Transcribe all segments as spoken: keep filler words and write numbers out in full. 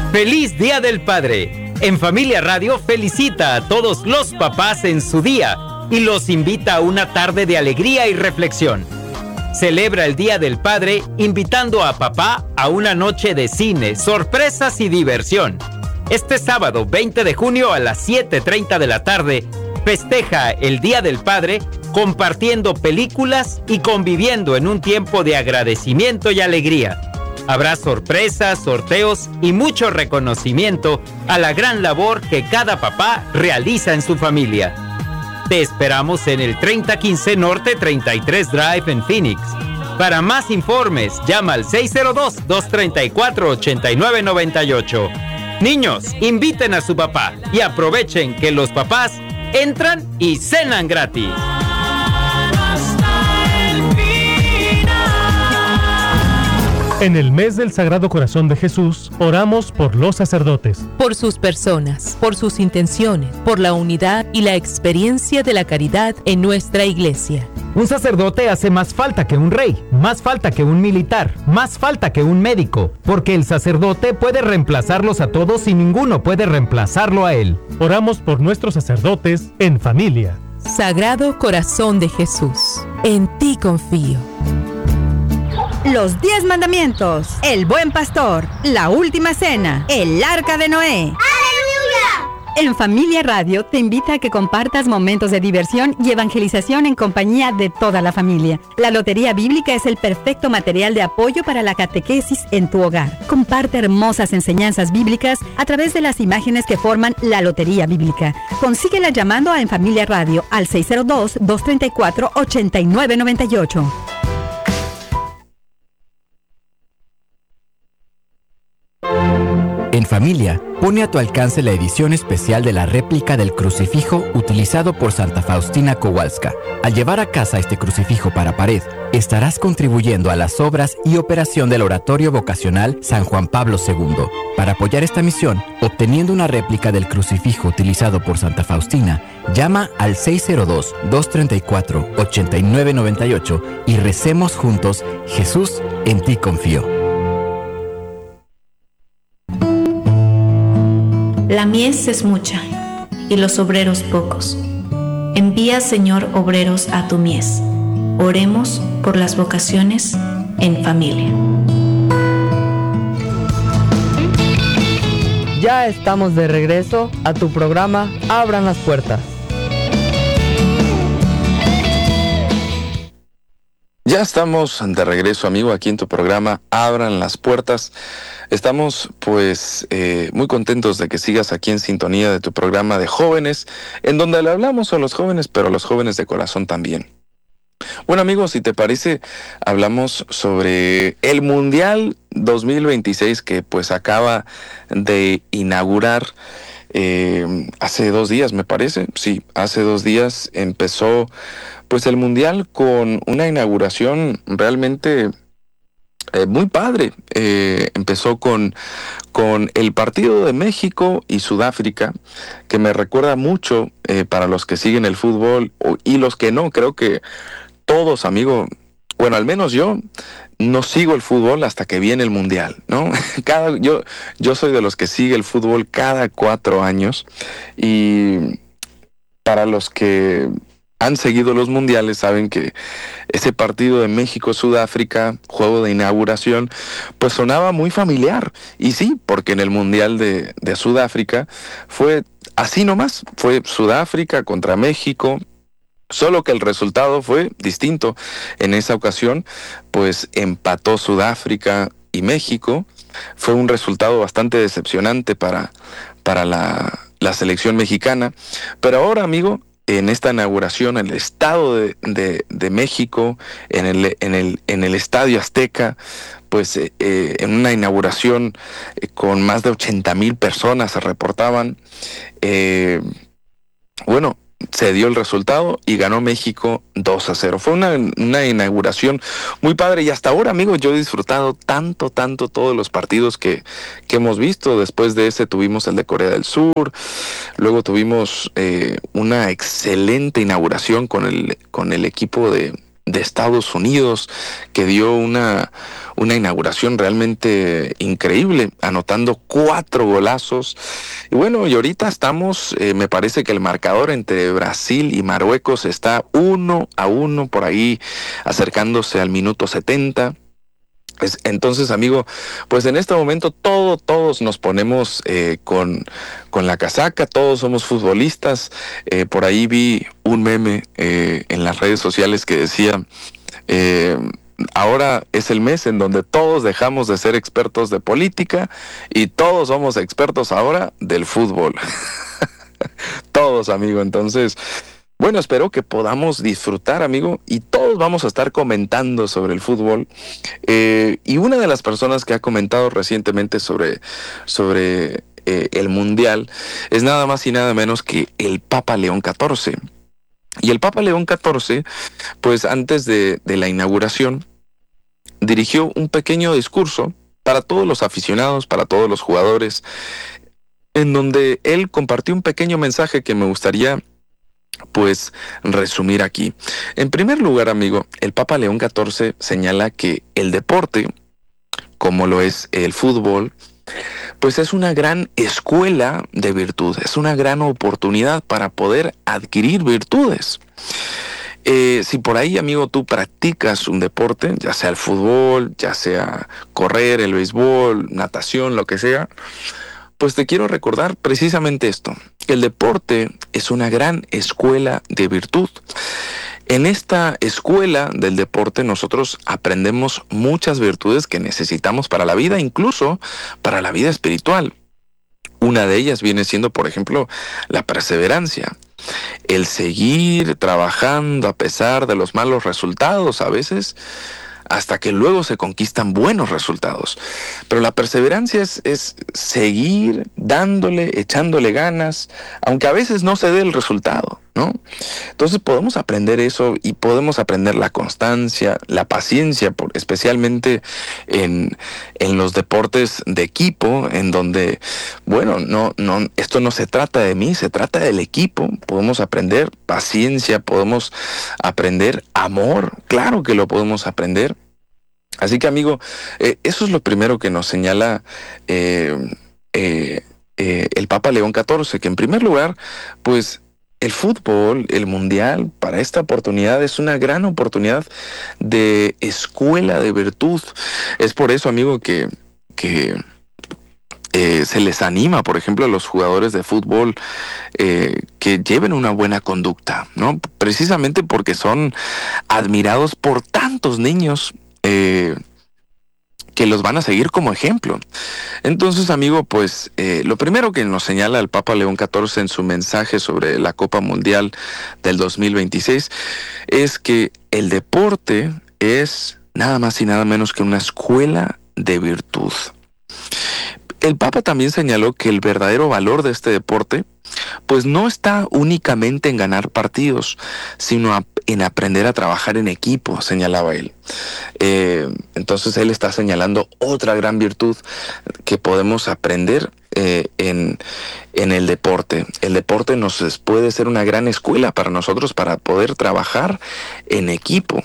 ¡Feliz Día del Padre! En Familia Radio felicita a todos los papás en su día y los invita a una tarde de alegría y reflexión. Celebra el Día del Padre invitando a papá a una noche de cine, sorpresas y diversión. Este sábado veinte de junio a las siete treinta de la tarde, festeja el Día del Padre compartiendo películas y conviviendo en un tiempo de agradecimiento y alegría. Habrá sorpresas, sorteos y mucho reconocimiento a la gran labor que cada papá realiza en su familia. Te esperamos en el treinta quince Norte treinta y tres Drive en Phoenix. Para más informes, llama al seis cero dos, dos tres cuatro, ocho nueve nueve ocho. Niños, inviten a su papá y aprovechen que los papás entran y cenan gratis. En el mes del Sagrado Corazón de Jesús, oramos por los sacerdotes. Por sus personas, por sus intenciones, por la unidad y la experiencia de la caridad en nuestra iglesia. Un sacerdote hace más falta que un rey, más falta que un militar, más falta que un médico, porque el sacerdote puede reemplazarlos a todos y ninguno puede reemplazarlo a él. Oramos por nuestros sacerdotes en familia. Sagrado Corazón de Jesús, en ti confío. Los diez mandamientos, el buen pastor, la última cena, el arca de Noé. ¡Aleluya! En Familia Radio te invita a que compartas momentos de diversión y evangelización en compañía de toda la familia. La Lotería Bíblica es el perfecto material de apoyo para la catequesis en tu hogar. Comparte hermosas enseñanzas bíblicas a través de las imágenes que forman la Lotería Bíblica. Consíguela llamando a En Familia Radio al seis cero dos, dos tres cuatro, ocho nueve nueve ocho. En Familia, pone a tu alcance la edición especial de la réplica del crucifijo utilizado por Santa Faustina Kowalska. Al llevar a casa este crucifijo para pared, estarás contribuyendo a las obras y operación del Oratorio Vocacional San Juan Pablo segundo. Para apoyar esta misión, obteniendo una réplica del crucifijo utilizado por Santa Faustina, llama al seis cero dos, dos tres cuatro, ocho nueve nueve ocho y recemos juntos: Jesús, en ti confío. La mies es mucha, y los obreros pocos. Envía, Señor, obreros a tu mies. Oremos por las vocaciones en familia. Ya estamos de regreso a tu programa Abran las Puertas. Ya estamos de regreso, amigo, aquí en tu programa Abran las Puertas. Estamos pues eh, muy contentos de que sigas aquí en sintonía de tu programa de jóvenes, en donde le hablamos a los jóvenes, pero a los jóvenes de corazón también. Bueno, amigos, si te parece, hablamos sobre el Mundial dos mil veintiséis que pues acaba de inaugurar eh, hace dos días, me parece. Sí, hace dos días empezó pues el Mundial con una inauguración realmente Eh, muy padre. Eh, empezó con, con el partido de México y Sudáfrica, que me recuerda mucho eh, para los que siguen el fútbol o, y los que no. Creo que todos, amigo, bueno, al menos yo no sigo el fútbol hasta que viene el Mundial, ¿no? Cada, yo, yo soy de los que sigue el fútbol cada cuatro años, y para los que han seguido los mundiales saben que ese partido de México-Sudáfrica, juego de inauguración, pues sonaba muy familiar. Y sí, porque en el mundial de, de Sudáfrica fue así nomás, fue Sudáfrica contra México, solo que el resultado fue distinto. En esa ocasión, pues empató Sudáfrica y México. Fue un resultado bastante decepcionante para, para la, la selección mexicana. Pero ahora, amigo, en esta inauguración, en el Estado de, de, de México, en el, en, el, en el Estadio Azteca, pues eh, eh, en una inauguración eh, con más de ochenta mil personas se reportaban, eh, bueno, se dio el resultado y ganó México dos a cero. Fue una, una inauguración muy padre, y hasta ahora, amigos, yo he disfrutado tanto, tanto todos los partidos que, que hemos visto. Después de ese tuvimos el de Corea del Sur, luego tuvimos eh, una excelente inauguración con el, con el equipo de, de Estados Unidos, que dio una, una inauguración realmente increíble, anotando cuatro golazos. Y bueno, y ahorita estamos, eh, me parece que el marcador entre Brasil y Marruecos está uno a uno, por ahí acercándose al minuto setenta. Entonces, amigo, pues en este momento todo, todos nos ponemos eh, con, con la casaca, todos somos futbolistas. Eh, por ahí vi un meme eh, en las redes sociales que decía, eh, ahora es el mes en donde todos dejamos de ser expertos de política y todos somos expertos ahora del fútbol. Todos, amigo, entonces... Bueno, espero que podamos disfrutar, amigo, y todos vamos a estar comentando sobre el fútbol. Eh, y una de las personas que ha comentado recientemente sobre, sobre eh, el Mundial es nada más y nada menos que el Papa León catorce. Y el Papa León catorce, pues antes de, de la inauguración, dirigió un pequeño discurso para todos los aficionados, para todos los jugadores, en donde él compartió un pequeño mensaje que me gustaría pues resumir aquí. En primer lugar, amigo, el Papa León catorce señala que el deporte, como lo es el fútbol, pues es una gran escuela de virtud, es una gran oportunidad para poder adquirir virtudes. Eh, si por ahí, amigo, tú practicas un deporte, ya sea el fútbol, ya sea correr, el béisbol, natación, lo que sea, pues te quiero recordar precisamente esto. El deporte es una gran escuela de virtud. En esta escuela del deporte nosotros aprendemos muchas virtudes que necesitamos para la vida, incluso para la vida espiritual. Una de ellas viene siendo, por ejemplo, la perseverancia. El seguir trabajando a pesar de los malos resultados, a veces hasta que luego se conquistan buenos resultados. Pero la perseverancia es, es seguir dándole, echándole ganas, aunque a veces no se dé el resultado, ¿no? Entonces podemos aprender eso y podemos aprender la constancia, la paciencia, por, especialmente en, en los deportes de equipo, en donde, bueno, no, no, esto no se trata de mí, se trata del equipo. Podemos aprender paciencia, podemos aprender amor, claro que lo podemos aprender. Así que, amigo, eh, eso es lo primero que nos señala eh, eh, eh, el Papa León catorce, que en primer lugar, pues el fútbol, el mundial, para esta oportunidad es una gran oportunidad de escuela de virtud. Es por eso, amigo, que, que eh, se les anima, por ejemplo, a los jugadores de fútbol eh, que lleven una buena conducta, ¿no? Precisamente porque son admirados por tantos niños Eh, que los van a seguir como ejemplo. Entonces, amigo, pues eh, lo primero que nos señala el Papa León catorce en su mensaje sobre la Copa Mundial del dos mil veintiséis es que el deporte es nada más y nada menos que una escuela de virtud. El Papa también señaló que el verdadero valor de este deporte pues no está únicamente en ganar partidos, sino a, en aprender a trabajar en equipo, señalaba él. Eh, entonces él está señalando otra gran virtud que podemos aprender eh, en, en el deporte. El deporte nos puede ser una gran escuela para nosotros para poder trabajar en equipo.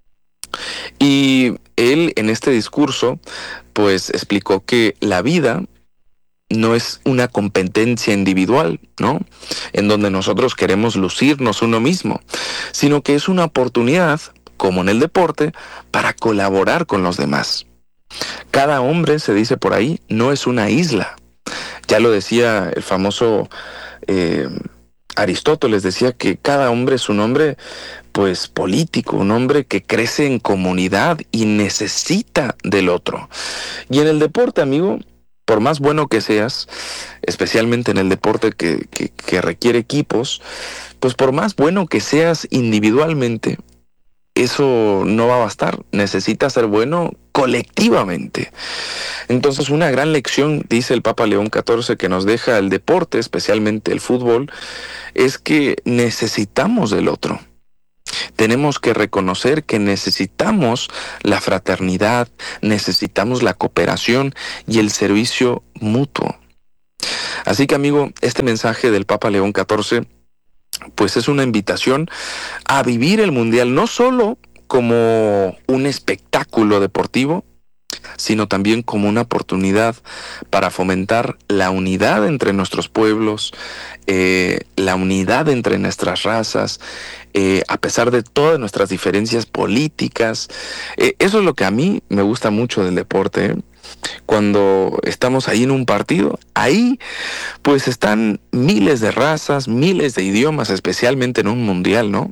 Y él en este discurso pues explicó que la vida no es una competencia individual, ¿no? En donde nosotros queremos lucirnos uno mismo, sino que es una oportunidad, como en el deporte, para colaborar con los demás. Cada hombre, se dice por ahí, no es una isla. Ya lo decía el famoso eh, Aristóteles, decía que cada hombre es un hombre pues político, un hombre que crece en comunidad y necesita del otro. Y en el deporte, amigo, por más bueno que seas, especialmente en el deporte que, que, que requiere equipos, pues por más bueno que seas individualmente, eso no va a bastar. Necesitas ser bueno colectivamente. Entonces, una gran lección, dice el Papa León catorce, que nos deja el deporte, especialmente el fútbol, es que necesitamos del otro. Tenemos que reconocer que necesitamos la fraternidad, necesitamos la cooperación y el servicio mutuo. Así que, amigo, este mensaje del Papa León catorce, pues es una invitación a vivir el Mundial, no solo como un espectáculo deportivo, sino también como una oportunidad para fomentar la unidad entre nuestros pueblos, eh, la unidad entre nuestras razas, eh, a pesar de todas nuestras diferencias políticas. Eh, eso es lo que a mí me gusta mucho del deporte, ¿eh? Cuando estamos ahí en un partido, ahí pues están miles de razas, miles de idiomas, especialmente en un mundial, ¿no?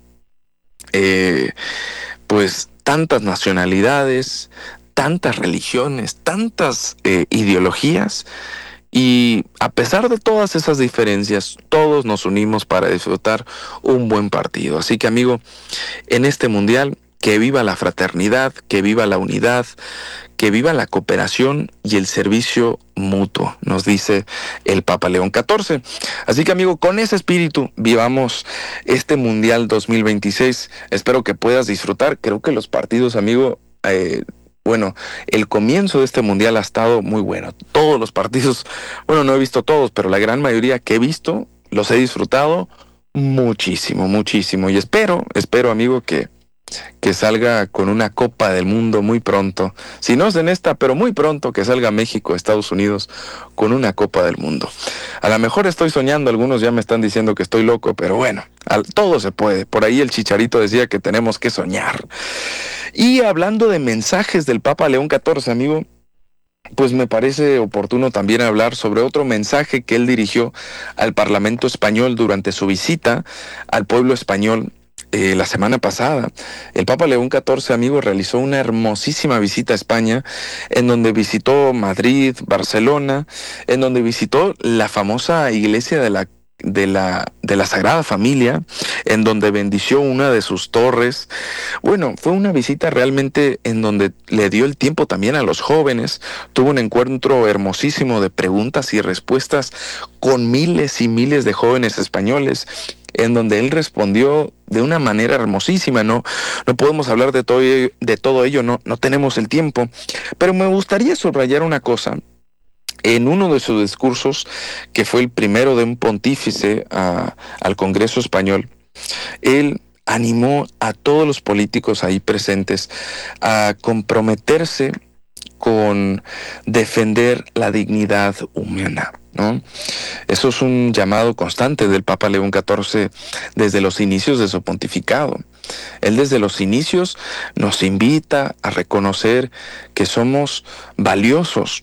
Eh, pues tantas nacionalidades, tantas religiones, tantas eh, ideologías, y a pesar de todas esas diferencias, todos nos unimos para disfrutar un buen partido. Así que, amigo, en este mundial, que viva la fraternidad, que viva la unidad, que viva la cooperación y el servicio mutuo, nos dice el Papa León catorce. Así que, amigo, con ese espíritu vivamos este Mundial dos mil veintiséis. Espero que puedas disfrutar. Creo que los partidos, amigo, eh, bueno, el comienzo de este Mundial ha estado muy bueno. Todos los partidos, bueno, no he visto todos, pero la gran mayoría que he visto, los he disfrutado muchísimo, muchísimo. Y espero, espero, amigo, que que salga con una Copa del Mundo muy pronto. Si no es en esta, pero muy pronto que salga México, Estados Unidos con una Copa del Mundo. A lo mejor estoy soñando, algunos ya me están diciendo que estoy loco, pero bueno, al, todo se puede. Por ahí el Chicharito decía que tenemos que soñar. Y hablando de mensajes del Papa León catorce, amigo, pues me parece oportuno también hablar sobre otro mensaje que él dirigió al Parlamento español durante su visita al pueblo español. Eh, la semana pasada, el Papa León catorce, amigo, realizó una hermosísima visita a España, en donde visitó Madrid, Barcelona, en donde visitó la famosa iglesia de la de la de la Sagrada Familia, en donde bendició una de sus torres. Bueno, fue una visita realmente en donde le dio el tiempo también a los jóvenes. Tuvo un encuentro hermosísimo de preguntas y respuestas con miles y miles de jóvenes españoles, en donde él respondió de una manera hermosísima. No, no podemos hablar de todo, de todo ello, no, no tenemos el tiempo, pero me gustaría subrayar una cosa. En uno de sus discursos, que fue el primero de un pontífice a, al Congreso Español, él animó a todos los políticos ahí presentes a comprometerse con defender la dignidad humana, ¿no? Eso es un llamado constante del Papa León catorce desde los inicios de su pontificado. Él desde los inicios nos invita a reconocer que somos valiosos,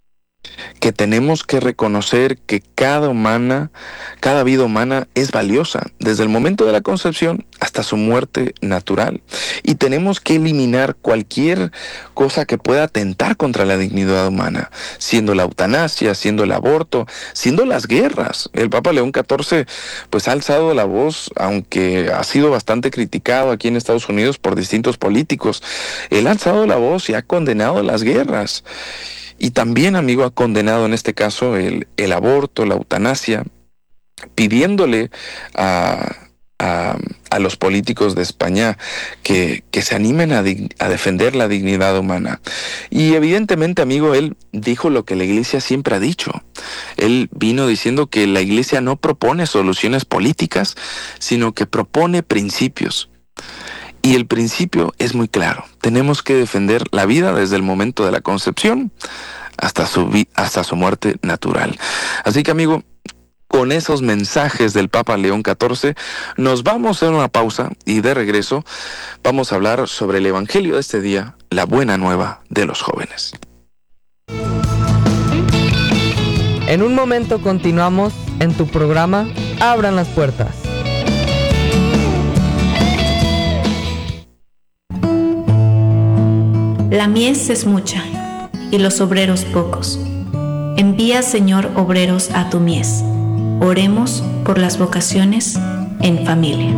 que tenemos que reconocer que cada humana, cada vida humana es valiosa, desde el momento de la concepción hasta su muerte natural. Y tenemos que eliminar cualquier cosa que pueda atentar contra la dignidad humana, siendo la eutanasia, siendo el aborto, siendo las guerras. El Papa León catorce pues ha alzado la voz, aunque ha sido bastante criticado aquí en Estados Unidos por distintos políticos. Él ha alzado la voz y ha condenado las guerras. Y también, amigo, ha condenado en este caso el, el aborto, la eutanasia, pidiéndole a, a, a los políticos de España que, que se animen a, a defender la dignidad humana. Y evidentemente, amigo, él dijo lo que la Iglesia siempre ha dicho. Él vino diciendo que la Iglesia no propone soluciones políticas, sino que propone principios. Y el principio es muy claro. Tenemos que defender la vida desde el momento de la concepción hasta su, vi- hasta su muerte natural. Así que, amigo, con esos mensajes del Papa León catorce, nos vamos a hacer una pausa y de regreso vamos a hablar sobre el Evangelio de este día, la buena nueva de los jóvenes. En un momento continuamos en tu programa Abran las Puertas. La mies es mucha, y los obreros pocos. Envía, Señor, obreros a tu mies. Oremos por las vocaciones en familia.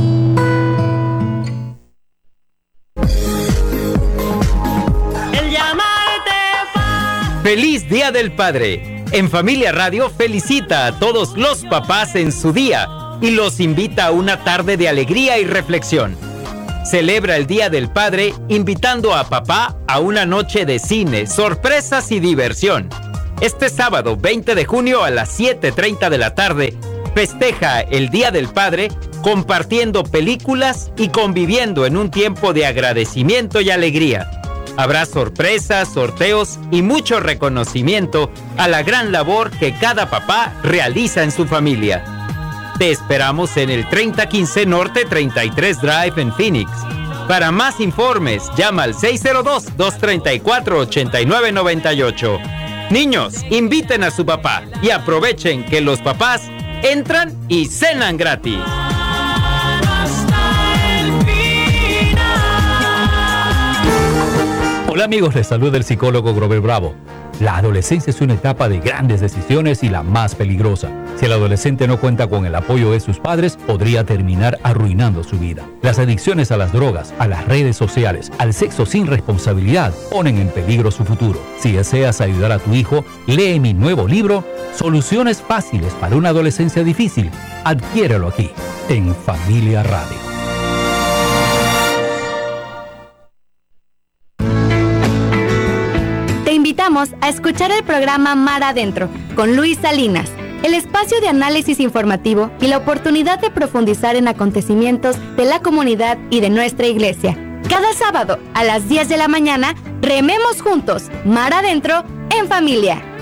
¡Feliz Día del Padre! En Familia Radio felicita a todos los papás en su día y los invita a una tarde de alegría y reflexión. Celebra el Día del Padre invitando a papá a una noche de cine, sorpresas y diversión. Este sábado veinte de junio a las siete treinta de la tarde, festeja el Día del Padre compartiendo películas y conviviendo en un tiempo de agradecimiento y alegría. Habrá sorpresas, sorteos y mucho reconocimiento a la gran labor que cada papá realiza en su familia. Te esperamos en el treinta quince Norte treinta y tres Drive en Phoenix. Para más informes, llama al seis cero dos, dos tres cuatro, ocho nueve nueve ocho. Niños, inviten a su papá y aprovechen que los papás entran y cenan gratis. Hola amigos, les saluda el psicólogo Grover Bravo. La adolescencia es una etapa de grandes decisiones y la más peligrosa. Si el adolescente no cuenta con el apoyo de sus padres, podría terminar arruinando su vida. Las adicciones a las drogas, a las redes sociales, al sexo sin responsabilidad, ponen en peligro su futuro. Si deseas ayudar a tu hijo, lee mi nuevo libro, Soluciones fáciles para una adolescencia difícil. Adquiérelo aquí, en Familia Radio. Invitamos a escuchar el programa Mar Adentro con Luis Salinas, el espacio de análisis informativo y la oportunidad de profundizar en acontecimientos de la comunidad y de nuestra iglesia. Cada sábado a las diez de la mañana, rememos juntos Mar Adentro en familia.